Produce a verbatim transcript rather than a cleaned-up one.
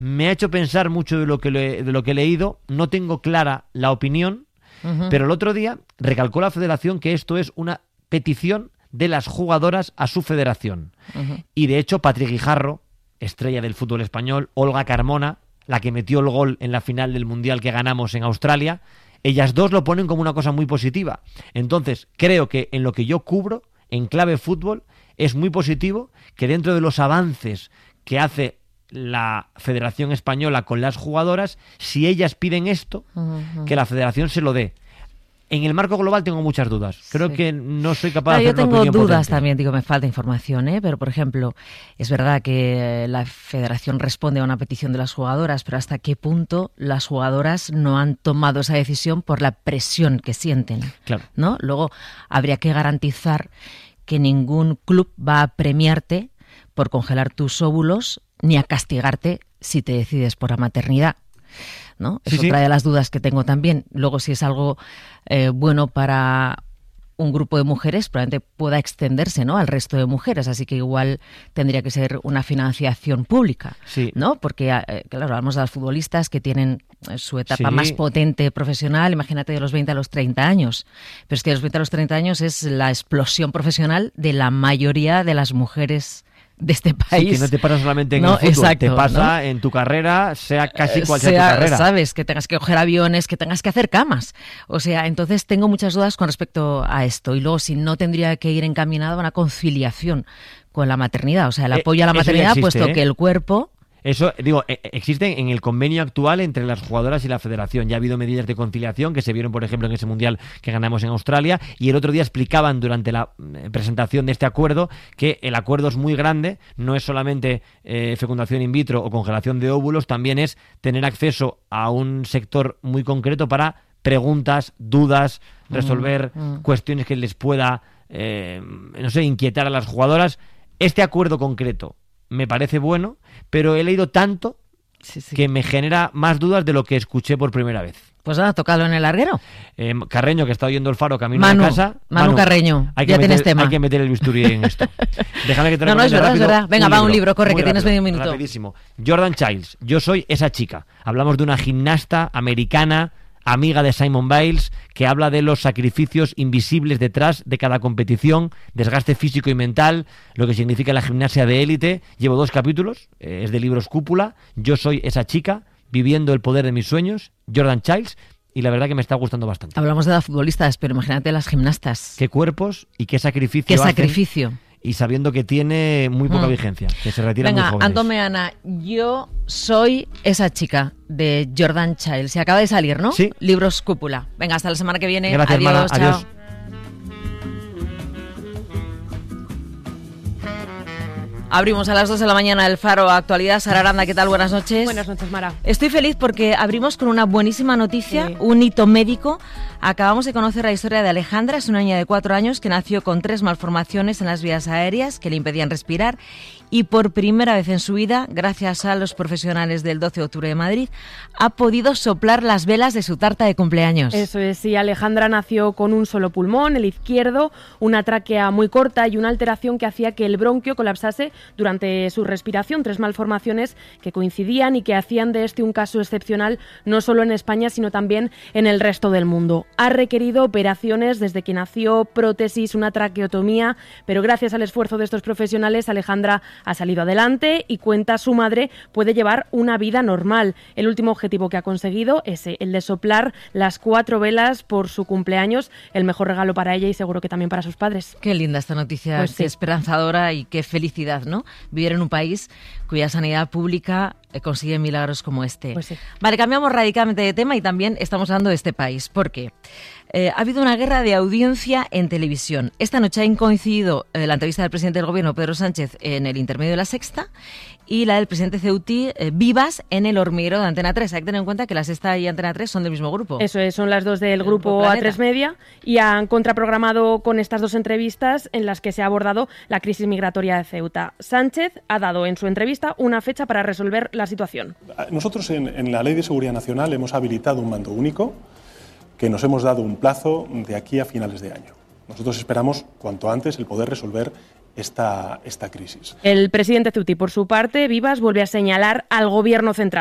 me ha hecho pensar mucho de lo que, le, de lo que he leído, no tengo clara la opinión, uh-huh. pero el otro día recalcó la federación que esto es una petición de las jugadoras a su federación. Uh-huh. Y de hecho, Patrick Guijarro, estrella del fútbol español, Olga Carmona, la que metió el gol en la final del Mundial que ganamos en Australia, ellas dos lo ponen como una cosa muy positiva. Entonces, creo que en lo que yo cubro, en clave fútbol, es muy positivo que dentro de los avances que hace la Federación Española con las jugadoras, si ellas piden esto, uh-huh. que la Federación se lo dé. En el marco global tengo muchas dudas. Creo sí. que no soy capaz claro, de hacer una opinión potente. Yo tengo dudas también, digo, me falta información, ¿eh? Pero, por ejemplo, es verdad que la Federación responde a una petición de las jugadoras, pero ¿hasta qué punto las jugadoras no han tomado esa decisión por la presión que sienten? Claro. ¿No? Luego, habría que garantizar que ningún club va a premiarte por congelar tus óvulos ni a castigarte si te decides por la maternidad, ¿no? Es sí, otra sí. de las dudas que tengo también. Luego, si es algo eh, bueno para un grupo de mujeres, probablemente pueda extenderse, ¿no?, al resto de mujeres, así que igual tendría que ser una financiación pública, sí. ¿no? Porque, eh, claro, hablamos de las futbolistas que tienen su etapa sí. más potente profesional, imagínate de los veinte a los treinta años, pero es que de los veinte a los treinta años es la explosión profesional de la mayoría de las mujeres de este país. Sí, que no te pasa solamente en no, el fútbol, exacto, te pasa ¿no? en tu carrera, sea casi cual sea, sea tu carrera. Sabes, que tengas que coger aviones, que tengas que hacer camas. O sea, entonces tengo muchas dudas con respecto a esto. Y luego, si no tendría que ir encaminado a una conciliación con la maternidad. O sea, el apoyo eh, a la maternidad, existe, puesto ¿eh? que el cuerpo... Eso, digo, existe en el convenio actual entre las jugadoras y la federación. Ya ha habido medidas de conciliación que se vieron, por ejemplo, en ese mundial que ganamos en Australia, y el otro día explicaban durante la presentación de este acuerdo que el acuerdo es muy grande, no es solamente eh, fecundación in vitro o congelación de óvulos, también es tener acceso a un sector muy concreto para preguntas, dudas, resolver mm, mm. cuestiones que les pueda, eh, no sé, inquietar a las jugadoras. Este acuerdo concreto me parece bueno, pero he leído tanto sí, sí. que me genera más dudas de lo que escuché por primera vez. Pues nada, tócalo en el larguero. Eh, Carreño, que está oyendo el faro camino Manu, a casa. Manu, Manu Carreño, hay que ya meter, tienes tema. Hay que meter el bisturí en esto. Déjame que te No, no, es verdad, rápido, es verdad. Venga, un va libro, un libro, corre, que rápido, tienes medio minuto. Rapidísimo. Jordan Childs, Yo soy esa chica. Hablamos de una gimnasta americana, amiga de Simone Biles, que habla de los sacrificios invisibles detrás de cada competición, desgaste físico y mental, lo que significa la gimnasia de élite. Llevo dos capítulos, eh, es de libros Cúpula. Yo soy esa chica, viviendo el poder de mis sueños, Jordan Childs, y la verdad que me está gustando bastante. Hablamos de las futbolistas, pero imagínate las gimnastas. Qué cuerpos y qué sacrificio Qué hacen, sacrificio. Y sabiendo que tiene muy poca mm. vigencia, que se retira Venga, muy jóvenes. Antón Meana, Yo soy esa chica, de Jordan Childs. Se acaba de salir, ¿no? Sí. Libros Cúpula. Venga, hasta la semana que viene. Gracias, Adiós, hermana. chao. Adiós. Abrimos a las dos de la mañana el Faro Actualidad. Sara Aranda, ¿qué tal? Buenas noches. Buenas noches, Mara. Estoy feliz porque abrimos con una buenísima noticia, sí. un hito médico. Acabamos de conocer la historia de Alejandra, es una niña de cuatro años que nació con tres malformaciones en las vías aéreas que le impedían respirar, y por primera vez en su vida, gracias a los profesionales del doce de octubre de Madrid, ha podido soplar las velas de su tarta de cumpleaños. Eso es, sí. Alejandra nació con un solo pulmón, el izquierdo, una tráquea muy corta y una alteración que hacía que el bronquio colapsase durante su respiración. Tres malformaciones que coincidían y que hacían de este un caso excepcional, no solo en España, sino también en el resto del mundo. Ha requerido operaciones desde que nació, prótesis, una traqueotomía, pero gracias al esfuerzo de estos profesionales, Alejandra ha salido adelante y, cuenta su madre, puede llevar una vida normal. El último objetivo que ha conseguido es el de soplar las cuatro velas por su cumpleaños, el mejor regalo para ella y seguro que también para sus padres. Qué linda esta noticia, pues qué sí. esperanzadora y qué felicidad, ¿no? Vivir en un país cuya sanidad pública consigue milagros como este. Pues sí. Vale, cambiamos radicalmente de tema y también estamos hablando de este país. ¿Por qué? Eh, ha habido una guerra de audiencia en televisión. Esta noche ha coincidido eh, la entrevista del presidente del Gobierno, Pedro Sánchez, en el intermedio de La Sexta, y la del presidente Ceutí, eh, Vivas, en El Hormiguero de Antena tres. Hay que tener en cuenta que La Sexta y Antena tres son del mismo grupo. Eso es, son las dos del el grupo, grupo A tres Media, y han contraprogramado con estas dos entrevistas en las que se ha abordado la crisis migratoria de Ceuta. Sánchez ha dado en su entrevista una fecha para resolver la situación. Nosotros en, en la Ley de Seguridad Nacional hemos habilitado un mando único, que nos hemos dado un plazo de aquí a finales de año. Nosotros esperamos cuanto antes el poder resolver esta, esta crisis. El presidente Ceuti, por su parte, Vivas, vuelve a señalar al Gobierno central.